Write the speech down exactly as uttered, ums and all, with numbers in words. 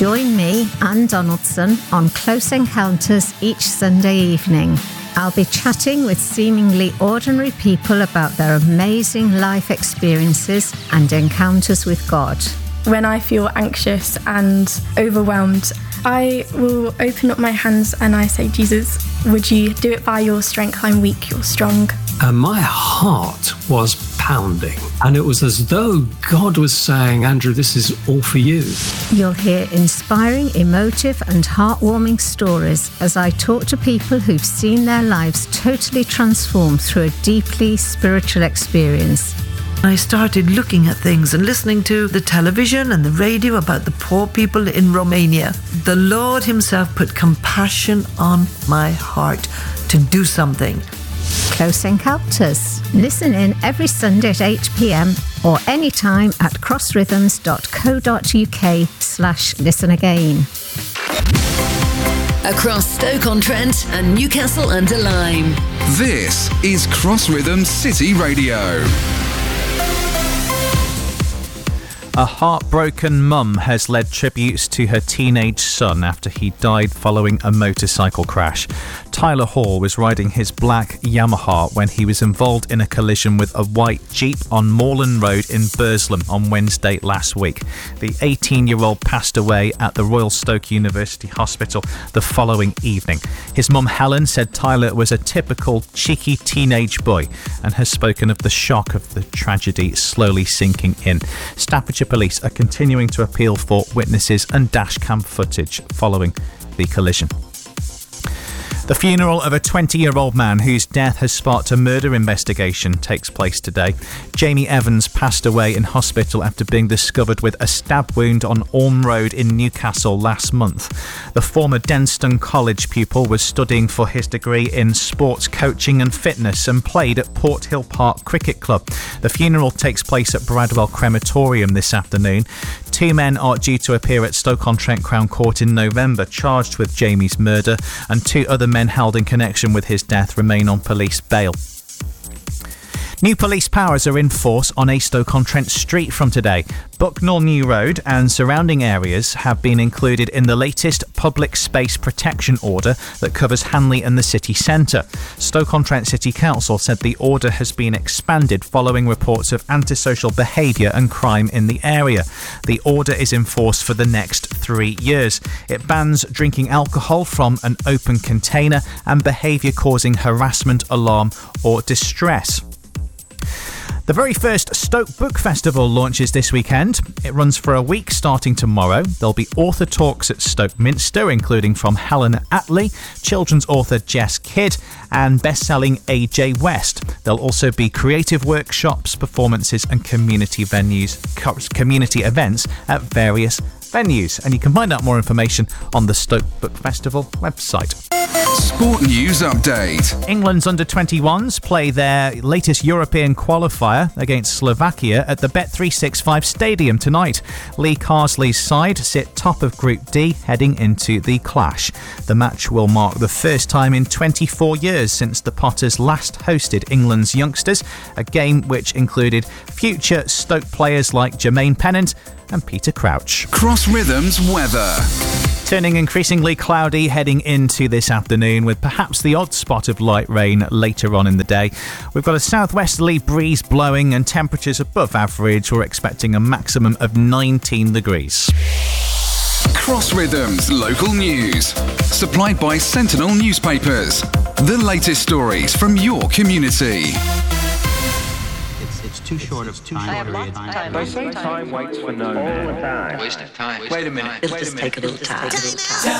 Join me, Anne Donaldson, on Close Encounters each Sunday evening. I'll be chatting with seemingly ordinary people about their amazing life experiences and encounters with God. When I feel anxious and overwhelmed, I will open up my hands and I say, Jesus, would you do it by your strength? I'm weak, you're strong. And my heart was pounding. And it was as though God was saying, Andrew, this is all for you. You'll hear inspiring, emotive and heartwarming stories as I talk to people who've seen their lives totally transformed through a deeply spiritual experience. I started looking at things and listening to the television and the radio about the poor people in Romania. The Lord himself put compassion on my heart to do something. Close Encounters. Listen in every Sunday at eight p.m. or anytime at crossrhythms.co.uk slash listen again. Across Stoke-on-Trent and Newcastle under Lyme. This is Cross Rhythms City Radio. A heartbroken mum has led tributes to her teenage son after he died following a motorcycle crash. Tyler Hall was riding his black Yamaha when he was involved in a collision with a white Jeep on Moreland Road in Burslem on Wednesday last week. The eighteen-year-old passed away at the Royal Stoke University Hospital the following evening. His mum Helen said Tyler was a typical cheeky teenage boy and has spoken of the shock of the tragedy slowly sinking in. Staffordshire Police are continuing to appeal for witnesses and dashcam footage following the collision. The funeral of a twenty-year-old man whose death has sparked a murder investigation takes place today. Jamie Evans passed away in hospital after being discovered with a stab wound on Orme Road in Newcastle last month. The former Denstone College pupil was studying for his degree in sports coaching and fitness and played at Port Hill Park Cricket Club. The funeral takes place at Bradwell Crematorium this afternoon. Two men are due to appear at Stoke-on-Trent Crown Court in November, charged with Jamie's murder, and two other men held in connection with his death remain on police bail. New police powers are in force on a Stoke-on-Trent street from today. Bucknell New Road and surrounding areas have been included in the latest public space protection order that covers Hanley and the city centre. Stoke-on-Trent City Council said the order has been expanded following reports of antisocial behaviour and crime in the area. The order is in force for the next three years. It bans drinking alcohol from an open container and behaviour causing harassment, alarm or distress. The very first Stoke Book Festival launches this weekend. It runs for a week starting tomorrow. There'll be author talks at Stoke Minster, including from Helen Attlee, children's author Jess Kidd and best-selling A J West. There'll also be creative workshops, performances and community venues, community events at various venues. And you can find out more information on the Stoke Book Festival website. Sport News Update. England's under twenty-ones play their latest European qualifier against Slovakia at the Bet three sixty-five Stadium tonight. Lee Carsley's side sit top of Group D heading into the clash. The match will mark the first time in twenty-four years since the Potters last hosted England's youngsters, a game which included future Stoke players like Jermaine Pennant and Peter Crouch. Cross Rhythms weather. Turning increasingly cloudy heading into this afternoon with perhaps the odd spot of light rain later on in the day. We've got a southwesterly breeze blowing and temperatures above average. We're expecting a maximum of nineteen degrees. Cross Rhythms Local News. Supplied by Sentinel Newspapers. The latest stories from your community. It's too short of time. I have lots of time. They say time waits for no man. Waste of time. Wait a minute. It'll just take a little time.